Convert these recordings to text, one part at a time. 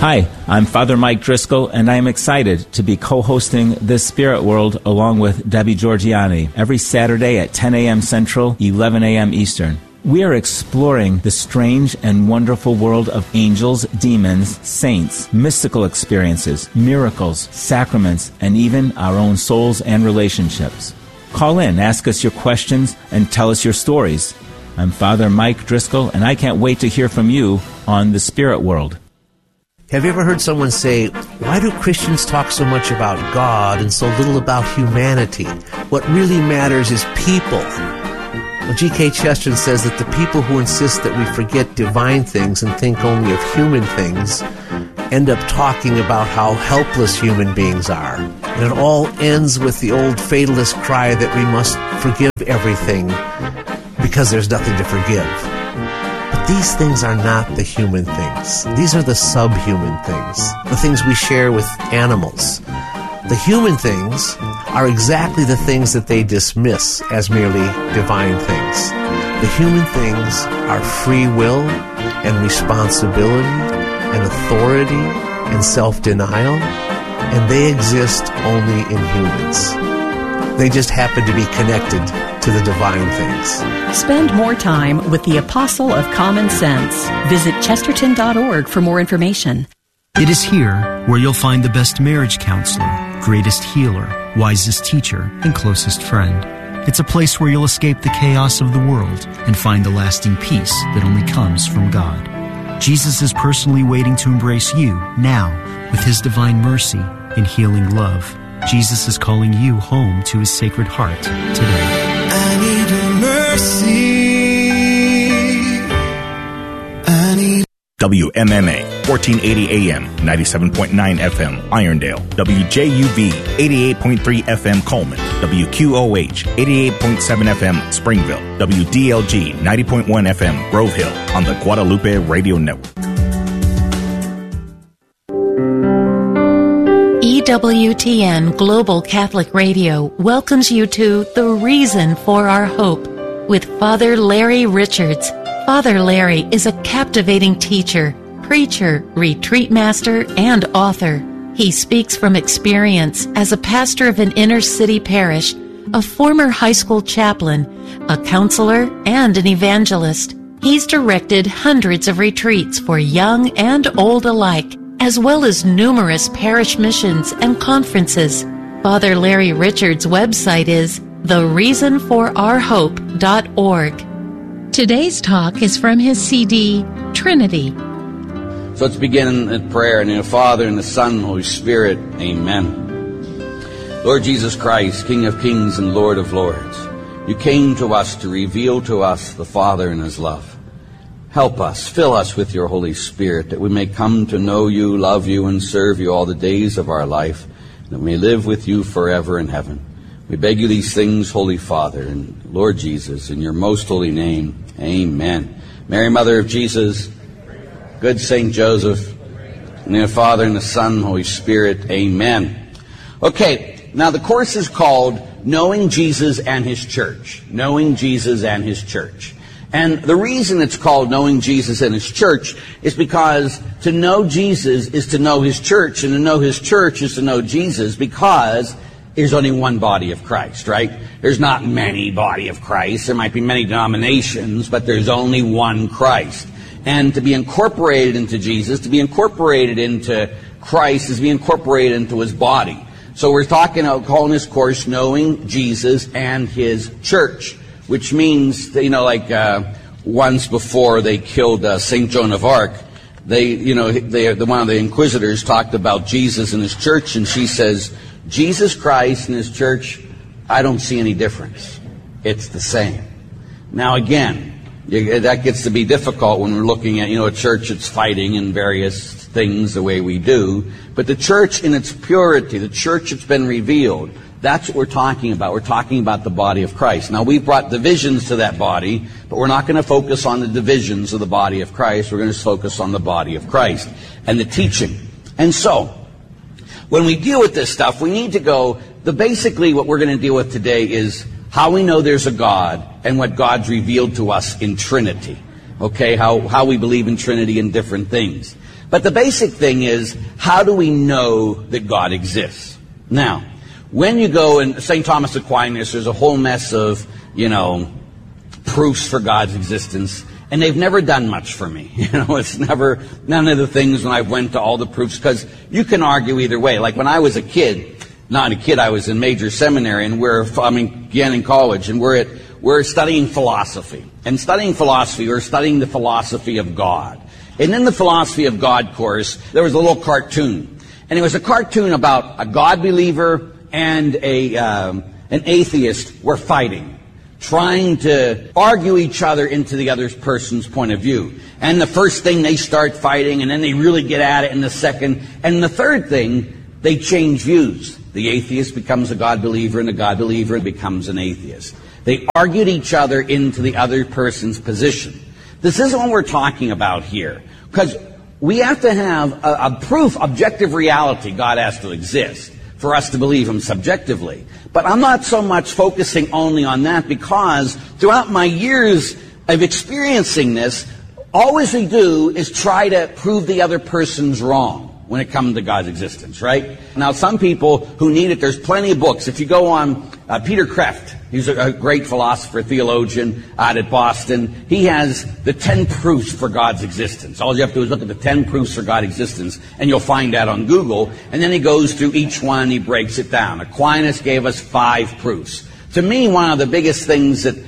Hi, I'm Father Mike Driscoll, and I am excited to be co-hosting This Spirit World along with Debbie Georgiani every Saturday at 10 a.m. Central, 11 a.m. Eastern. We are exploring the strange and wonderful world of angels, demons, saints, mystical experiences, miracles, sacraments, and even our own souls and relationships. Call in, ask us your questions, and tell us your stories. I'm Father Mike Driscoll, and I can't wait to hear from you on The Spirit World. Have you ever heard someone say, why do Christians talk so much about God and so little about humanity? What really matters is people. Well, G.K. Chesterton says that the people who insist that we forget divine things and think only of human things end up talking about how helpless human beings are. And it all ends with the old fatalist cry that we must forgive everything because there's nothing to forgive. But these things are not the human things. These are the subhuman things, the things we share with animals. The human things are exactly the things that they dismiss as merely divine things. The human things are free will and responsibility and authority and self-denial, and they exist only in humans. They just happen to be connected to the divine things. Spend more time with the Apostle of Common Sense. Visit Chesterton.org for more information. It is here where you'll find the best marriage counselor, greatest healer, wisest teacher, and closest friend. It's a place where you'll escape the chaos of the world and find the lasting peace that only comes from God. Jesus is personally waiting to embrace you now with His divine mercy and healing love. Jesus is calling you home to His Sacred Heart today. I need a mercy. I need WMMA, 1480 AM, 97.9 FM, Irondale. WJUV, 88.3 FM, Coleman. WQOH, 88.7 FM, Springville. WDLG, 90.1 FM, Grove Hill, on the Guadalupe Radio Network. EWTN Global Catholic Radio welcomes you to The Reason for Our Hope with Father Larry Richards. Father Larry is a captivating teacher, preacher, retreat master, and author. He speaks from experience as a pastor of an inner-city parish, a former high school chaplain, a counselor, and an evangelist. He's directed hundreds of retreats for young and old alike, as well as numerous parish missions and conferences. Father Larry Richards' website is thereasonforourhope.org. Today's talk is from his CD, Trinity. So let's begin in prayer. In the Father, and the Son, and the Holy Spirit. Amen. Lord Jesus Christ, King of kings and Lord of lords, you came to us to reveal to us the Father and His love. Help us, fill us with your Holy Spirit, that we may come to know you, love you, and serve you all the days of our life, that we may live with you forever in heaven. We beg you these things, Holy Father, and Lord Jesus, in your most holy name. Amen. Mary, Mother of Jesus, good Saint Joseph, in the Father, and the Son, and the Holy Spirit. Amen. Okay, now the course is called Knowing Jesus and His Church. Knowing Jesus and His Church. And the reason it's called Knowing Jesus and His Church is because to know Jesus is to know His church, and to know His church is to know Jesus, because there's only one body of Christ, right? There's not many body of Christ. There might be many denominations, but there's only one Christ. And to be incorporated into Jesus, to be incorporated into Christ, is to be incorporated into His body. So we're calling this course Knowing Jesus and His Church, which means, once before they killed St. Joan of Arc, one of the inquisitors talked about Jesus and His church, and she says, Jesus Christ and His church, I don't see any difference. It's the same. Now again, that gets to be difficult when we're looking at, a church that's fighting in various things the way we do. But the church in its purity, the church that's been revealed, that's what we're talking about. We're talking about the body of Christ. Now, we've brought divisions to that body, but we're not going to focus on the divisions of the body of Christ. We're going to focus on the body of Christ and the teaching. And so, when we deal with this stuff, we need to go, basically what we're going to deal with today is how we know there's a God and what God's revealed to us in Trinity. Okay, how we believe in Trinity and different things. But the basic thing is, how do we know that God exists? Now, when you go in St. Thomas Aquinas, there's a whole mess of, proofs for God's existence, and they've never done much for me. It's never, none of the things when I went to all the proofs, because you can argue either way. Like when I was a kid, I was in major seminary, and again in college, and we're studying philosophy. And studying philosophy, we're studying the philosophy of God. And in the philosophy of God course, there was a little cartoon. And it was a cartoon about a God believer and an atheist were fighting, trying to argue each other into the other person's point of view. And the first thing, they start fighting, and then they really get at it in the second. And the third thing, they change views. The atheist becomes a God believer, and the God believer becomes an atheist. They argued each other into the other person's position. This isn't what we're talking about here, because we have to have a proof, objective reality. God has to exist for us to believe Him subjectively. But I'm not so much focusing only on that, because throughout my years of experiencing this, all we do is try to prove the other person's wrong when it comes to God's existence, right? Now, some people who need it, there's plenty of books. If you go on Peter Kreeft, he's a great philosopher, theologian out at Boston. He has the 10 proofs for God's existence. All you have to do is look at the 10 proofs for God's existence, and you'll find that on Google. And then he goes through each one, he breaks it down. Aquinas gave us 5 proofs. To me, one of the biggest things that,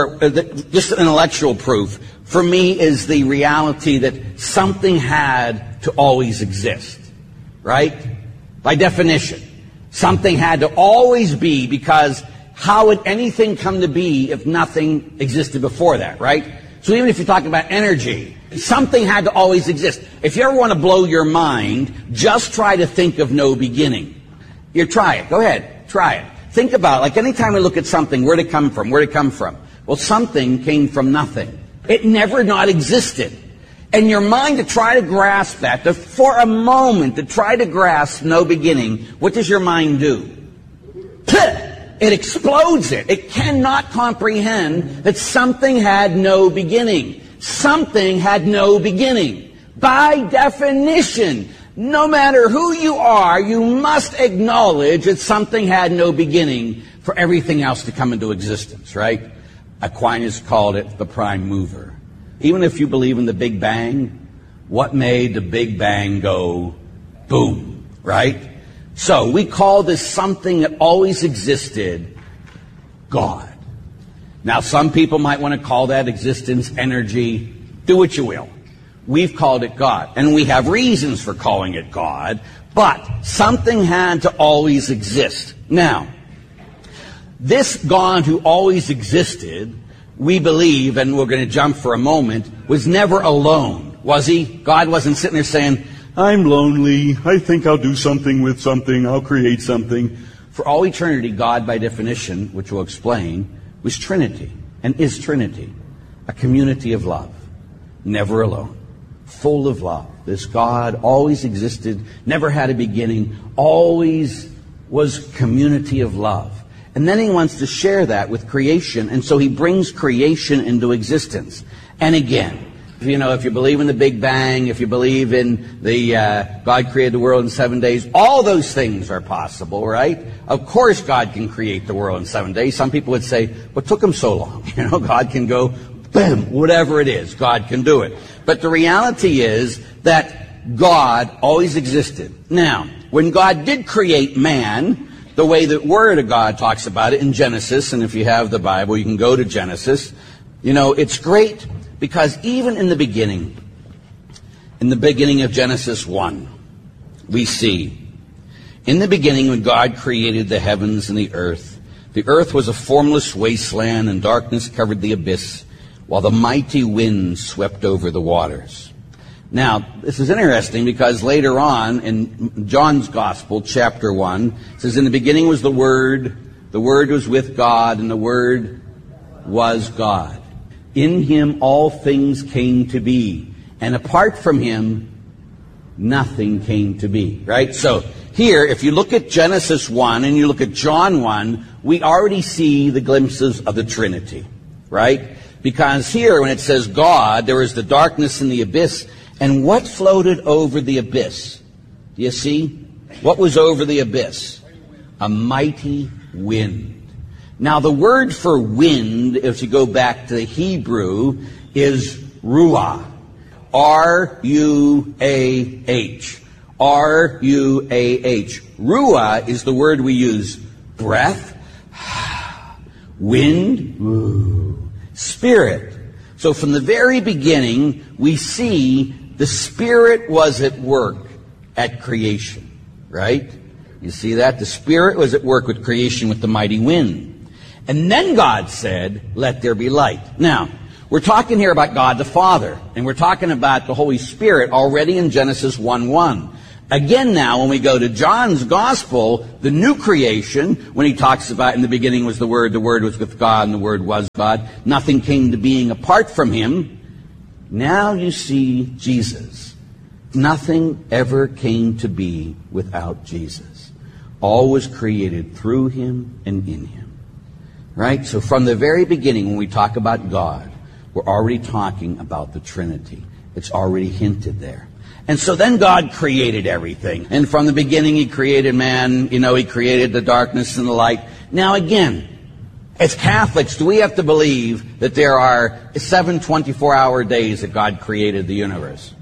just an intellectual proof, for me is the reality that something had to always exist, right? By definition, something had to always be, because how would anything come to be if nothing existed before that, right? So even if you're talking about energy, something had to always exist. If you ever want to blow your mind, just try to think of no beginning. Try it. Go ahead. Try it. Think about it. Like anytime we look at something, where'd it come from? Where'd it come from? Well, something came from nothing. It never not existed. And your mind, to try to grasp that, for a moment, to try to grasp no beginning, what does your mind do? It explodes it. It cannot comprehend that something had no beginning. Something had no beginning. By definition, no matter who you are, you must acknowledge that something had no beginning for everything else to come into existence, right? Aquinas called it the prime mover. Even if you believe in the Big Bang, what made the Big Bang go boom, right? So we call this something that always existed, God. Now, some people might want to call that existence energy. Do what you will. We've called it God, and we have reasons for calling it God, but something had to always exist. Now, this God who always existed, we believe, and we're going to jump for a moment, was never alone, was He? God wasn't sitting there saying, I'm lonely, I think I'll do something with something, I'll create something. For all eternity, God, by definition, which we'll explain, was Trinity, and is Trinity, a community of love, never alone, full of love. This God always existed, never had a beginning, always was community of love. And then He wants to share that with creation, and so He brings creation into existence. And again, if you believe in the Big Bang, if you believe in the God created the world in 7 days, all those things are possible, right? Of course God can create the world in 7 days. Some people would say, what took Him so long? God can go, boom, whatever it is, God can do it. But the reality is that God always existed. Now, when God did create man, the way the Word of God talks about it in Genesis, and if you have the Bible, you can go to Genesis. It's great because even in the beginning of Genesis 1, we see, in the beginning when God created the heavens and the earth was a formless wasteland, and darkness covered the abyss, while the mighty wind swept over the waters. Now, this is interesting because later on in John's Gospel, chapter 1, it says, in the beginning was the Word was with God, and the Word was God. In Him all things came to be, and apart from Him, nothing came to be. Right? So, here, if you look at Genesis 1 and you look at John 1, we already see the glimpses of the Trinity. Right? Because here, when it says God, there was the darkness and the abyss. And what floated over the abyss? Do you see? What was over the abyss? A mighty wind. Now, the word for wind, if you go back to the Hebrew, is ruah. R-U-A-H. R-U-A-H. Ruah is the word we use. Breath, wind, spirit. So from the very beginning, we see the Spirit was at work at creation. Right? You see that? The Spirit was at work with creation with the mighty wind. And then God said, let there be light. Now, we're talking here about God the Father, and we're talking about the Holy Spirit already in Genesis 1:1. Again now, when we go to John's Gospel, the new creation, when he talks about in the beginning was the Word was with God, and the Word was God, nothing came to being apart from him. Now you see Jesus. Nothing ever came to be without Jesus. All was created through him and in him. Right? So from the very beginning, when we talk about God, we're already talking about the Trinity. It's already hinted there. And so then God created everything. And from the beginning, he created man. He created the darkness and the light. Now again, as Catholics, do we have to believe that there are 7 24-hour days that God created the universe?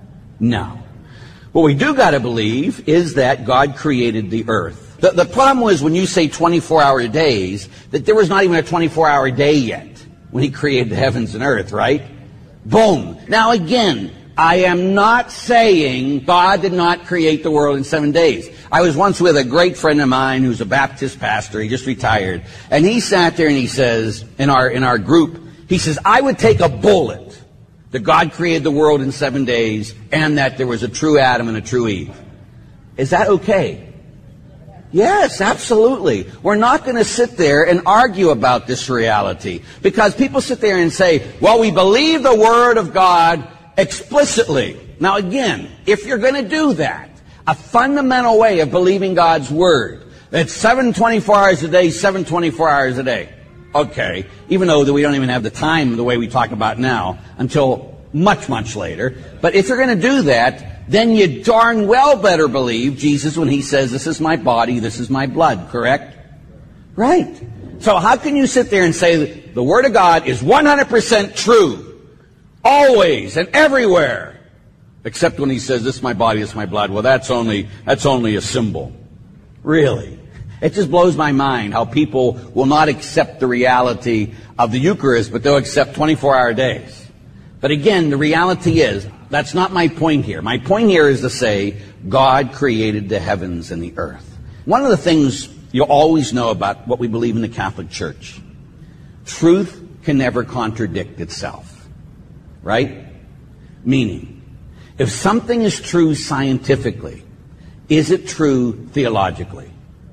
No. What we do got to believe is that God created the earth. The problem was when you say 24-hour days, that there was not even a 24-hour day yet when he created the heavens and earth, right? Boom. Now again, I am not saying God did not create the world in 7 days. I was once with a great friend of mine who's a Baptist pastor. He just retired. And he sat there and he says, in our group, he says, I would take a bullet that God created the world in 7 days and that there was a true Adam and a true Eve. Is that okay? Yes, absolutely. We're not going to sit there and argue about this reality. Because people sit there and say, well, we believe the Word of God explicitly. Now again, if you're going to do that, a fundamental way of believing God's Word, that's 7 24 hours a day, 7 24 hours a day. Okay, even though that we don't even have the time the way we talk about now until much, much later. But if you're going to do that, then you darn well better believe Jesus when he says, this is my body, this is my blood, correct? Right. So how can you sit there and say the Word of God is 100% true? Always and everywhere. Except when he says, this is my body, this is my blood. Well, that's only a symbol. Really. It just blows my mind how people will not accept the reality of the Eucharist, but they'll accept 24-hour days. But again, the reality is, that's not my point here. My point here is to say, God created the heavens and the earth. One of the things you'll always know about what we believe in the Catholic Church, truth can never contradict itself. Right? Meaning, if something is true scientifically, is it true theologically?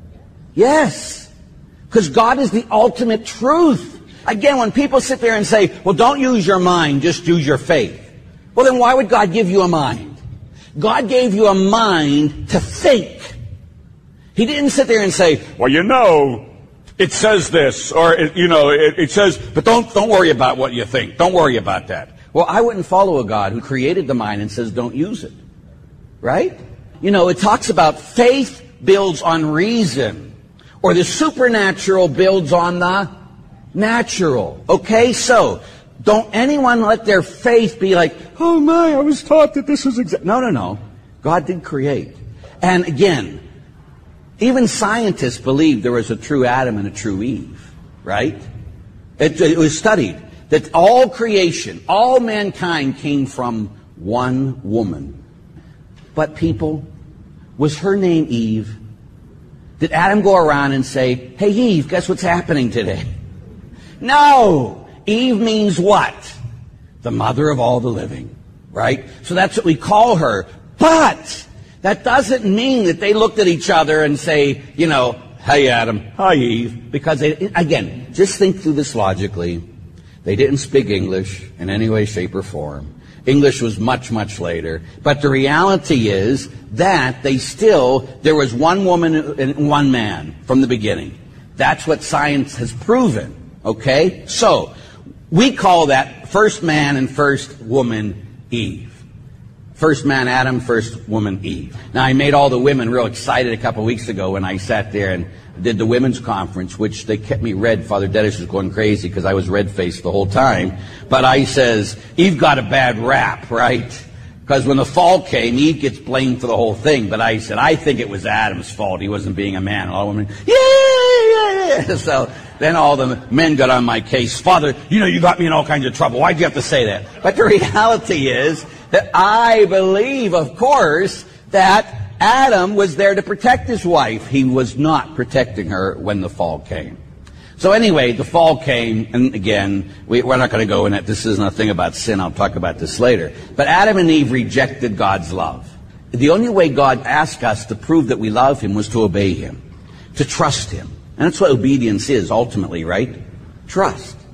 Yes. Because God is the ultimate truth. Again, when people sit there and say, well, don't use your mind, just use your faith. Well, then why would God give you a mind? God gave you a mind to think. He didn't sit there and say, well, it says this, or, it says, but don't worry about what you think. Don't worry about that. Well, I wouldn't follow a God who created the mind and says don't use it. Right? It talks about faith builds on reason, or the supernatural builds on the natural. Okay? So, don't anyone let their faith be like, oh my, I was taught that this was No. God did create. And again, even scientists believe there was a true Adam and a true Eve. Right? It was studied. That all creation, all mankind came from one woman. But people, was her name Eve? Did Adam go around and say, hey Eve, guess what's happening today? No! Eve means what? The mother of all the living. Right? So that's what we call her. But that doesn't mean that they looked at each other and say, hey Adam, hi Eve. Because again, just think through this logically. They didn't speak English in any way, shape, or form. English was much, much later. But the reality is that there was one woman and one man from the beginning. That's what science has proven. Okay? So, We call that first man and first woman Eve. First man Adam, first woman Eve. Now, I made all the women real excited a couple of weeks ago when I sat there and did the women's conference, which they kept me red. Father Dennis was going crazy because I was red-faced the whole time. But I says, Eve got a bad rap, right? Because when the fall came, Eve gets blamed for the whole thing. But I said, I think it was Adam's fault. He wasn't being a man. All the women, yeah. So then all the men got on my case. Father, you got me in all kinds of trouble. Why'd you have to say that? But the reality is that I believe, of course, that Adam was there to protect his wife. He was not protecting her when the fall came. So anyway, the fall came, and again, we're not going to go in it. This isn't a thing about sin. I'll talk about this later. But Adam and Eve rejected God's love. The only way God asked us to prove that we love Him was to obey Him, to trust Him. And that's what obedience is ultimately, right? Trust.